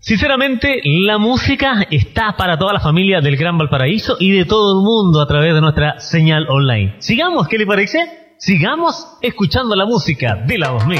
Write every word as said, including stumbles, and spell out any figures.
Sinceramente, la música está para toda la familia del Gran Valparaíso y de todo el mundo a través de nuestra señal online. Sigamos, ¿qué le parece? Sigamos escuchando la música de la dos mil.